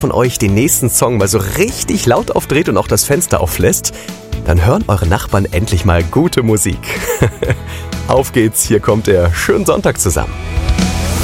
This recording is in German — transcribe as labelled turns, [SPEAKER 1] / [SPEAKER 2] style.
[SPEAKER 1] von euch den nächsten Song mal so richtig laut aufdreht und auch das Fenster auflässt, dann hören eure Nachbarn endlich mal gute Musik. Auf geht's, hier kommt der. Schönen Sonntag zusammen.